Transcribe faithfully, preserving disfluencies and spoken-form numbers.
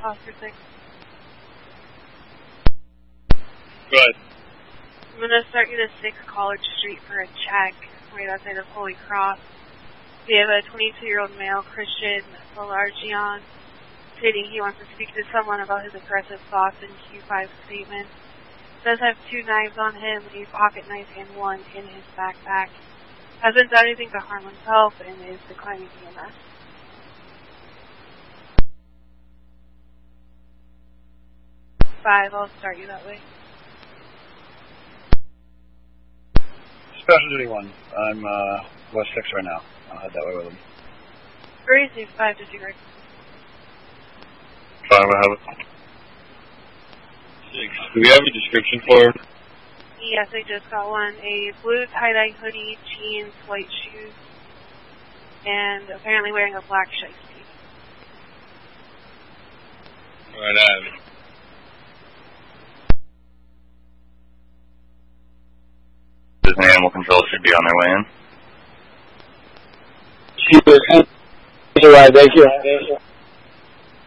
Oscar six. Go ahead. I'm going to start you to six College Street for a check right outside of Holy Cross. We have a twenty-two-year-old male, Christian Valargian, stating he wants to speak to someone about his aggressive thoughts in Q five statement. Does have two knives on him, a pocket knife and one in his backpack. Hasn't done anything to harm himself and is declining E M S. Five, I'll start you that way. Special Duty one. I'm uh, West six right now. I'll head that way with him. Very safe, five, disregard. Five, I have it. Six. Do we have a description for her? Yes, I just got one. A blue tie-dye hoodie, jeans, white shoes, and apparently wearing a black shiesty. Alright, I have it. Disney Animal Control should be on their way in. Cheaper. Thank you.